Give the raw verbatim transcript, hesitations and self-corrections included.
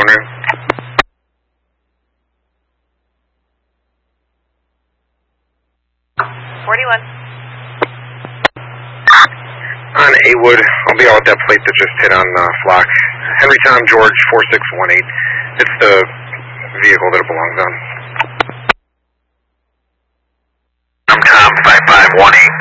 owner. forty-one. On Awood, I'll be out with that plate that just hit on uh, Flock. Henry Tom George four six one eight. It's the vehicle that it belongs on. I'm Tom five five one eight.